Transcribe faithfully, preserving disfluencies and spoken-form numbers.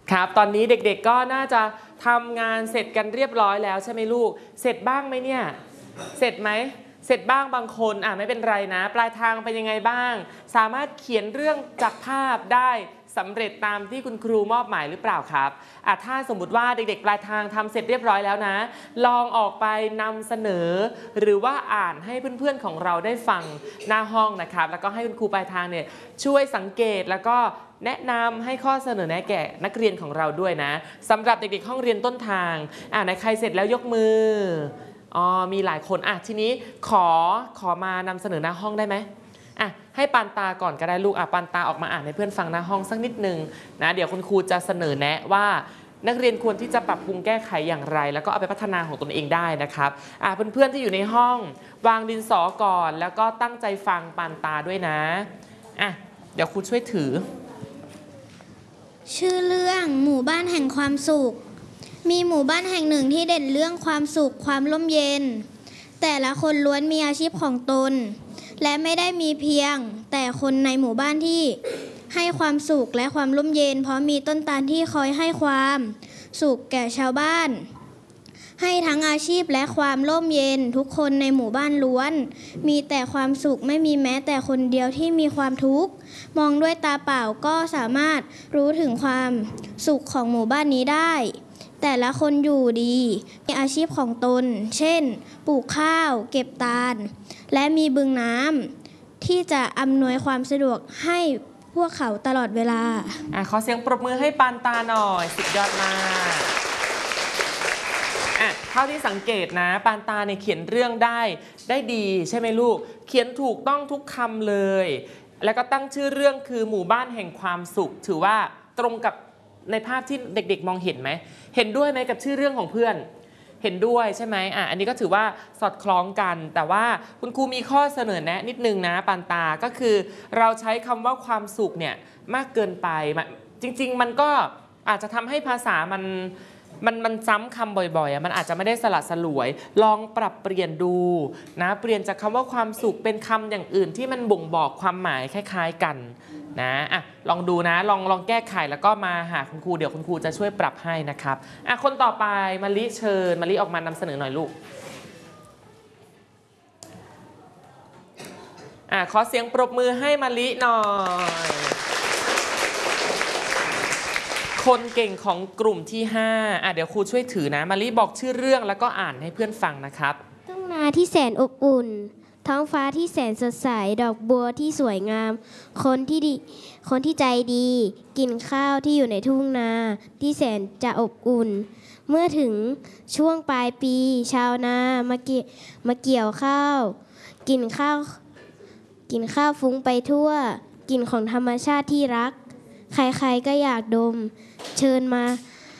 ครับตอนนี้เด็กๆก็น่าจะทำงานเสร็จกันเรียบร้อยแล้วใช่ไหมลูกเสร็จบ้างไหมเนี่ยเสร็จไหมเสร็จบ้างบางคนอ่ะไม่เป็นไรนะปลายทางเป็นยังไงบ้างสามารถเขียนเรื่องจากภาพได้สำเร็จตามที่คุณครูมอบหมายหรือเปล่าครับอ่ะถ้าสมมติว่าเด็กๆปลายทางทำเสร็จเรียบร้อยแล้วนะลองออกไปนำเสนอหรือว่าอ่านให้เพื่อนๆของเราได้ฟังหน้าห้องนะครับแล้วก็ให้คุณครูปลายทางเนี่ยช่วยสังเกตแล้วก็แนะนำให้ข้อเสนอแนะแก่นักเรียนของเราด้วยนะสำหรับเด็กๆห้องเรียนต้นทางอ่ะไหนใครเสร็จแล้วยกมืออ๋อมีหลายคนอ่ะทีนี้ขอขอมานำเสนอหน้าห้องได้ไหมอ่ะให้ปานตาก่อนก็ได้ลูกอ่ะปานตาออกมาอ่านให้เพื่อนฟังหน้าห้องสักนิดนึงนะเดี๋ยวคุณครูจะเสนอแนะว่านักเรียนควรที่จะปรับปรุงแก้ไขอย่างไรแล้วก็เอาไปพัฒนาของตนเองได้นะครับอ่ะเพื่อนๆที่อยู่ในห้องวางดินสอก่อนแล้วก็ตั้งใจฟังปานตาด้วยนะอ่ะเดี๋ยวครูช่วยถือชื่อเรื่องหมู่บ้านแห่งความสุขมีหมู่บ้านแห่งหนึ่งที่เด่นเรื่องความสุขความร่มเย็นแต่ละคนล้วนมีอาชีพของตนและไม่ได้มีเพียงแต่คนในหมู่บ้านที่ให้ความสุขและความร่มเย็นเพราะมีต้นตาลที่คอยให้ความสุขแก่ชาวบ้านให้ทั้งอาชีพและความร่มเย็นทุกคนในหมู่บ้านล้วนมีแต่ความสุขไม่มีแม้แต่คนเดียวที่มีความทุกข์มองด้วยตาเปล่าก็สามารถรู้ถึงความสุขของหมู่บ้านนี้ได้แต่ละคนอยู่ดีมีอาชีพของตนเช่นปลูกข้าวเก็บตาลและมีบึงน้ำที่จะอำนวยความสะดวกให้พวกเขาตลอดเวลาอ่ะขอเสียงปรบมือให้ปานตาหน่อยสุดยอดมากอ่ะเท่าที่สังเกตนะปานตาเนี่ยเขียนเรื่องได้ได้ดีใช่ไหมลูกเขียนถูกต้องทุกคำเลยแล้วก็ตั้งชื่อเรื่องคือหมู่บ้านแห่งความสุขถือว่าตรงกับในภาพที่เด็กๆมองเห็นไหมเห็นด้วยไหมกับชื่อเรื่องของเพื่อนเห็นด้วยใช่ไหมอ่ะอันนี้ก็ถือว่าสอดคล้องกันแต่ว่าคุณครูมีข้อเสนอแนะนิดนึงนะปานตาก็คือเราใช้คำว่าความสุขเนี่ยมากเกินไปจริงๆมันก็อาจจะทำให้ภาษามันมันมันซ้ำคำบ่อยๆมันอาจจะไม่ได้สละสลวยลองปรับเปลี่ยนดูนะเปลี่ยนจากคำว่าความสุขเป็นคำอย่างอื่นที่มันบ่งบอกความหมายคล้ายๆกันนะอ่ะลองดูนะลองลองแก้ไขแล้วก็มาหาคุณครูเดี๋ยวคุณครูจะช่วยปรับให้นะครับอ่ะคนต่อไปมะลิเชิญมะลิออกมานำเสนอหน่อยลูกอ่ะขอเสียงปรบมือให้มะลิหน่อยคนเก่งของกลุ่มที่ห้าอ่ะเดี๋ยวครูช่วยถือนะมะลิบอกชื่อเรื่องแล้วก็อ่านให้เพื่อนฟังนะครับทุ่งนาที่แสนอบอุ่นท้องฟ้าที่แสนสดใสดอกบัวที่สวยงามคนที่ดีคนที่ใจดีกินข้าวที่อยู่ในทุ่งนาที่แสนจะอบอุ่นเมื่อถึงช่วงปลายปีชาวนามาเกี่ยวมาเกี่ยวข้าวกินข้าวกินข้าวฟุ้งไปทั่วกลิ่นของธรรมชาติที่รักใครๆก็อยากดมเชิญมา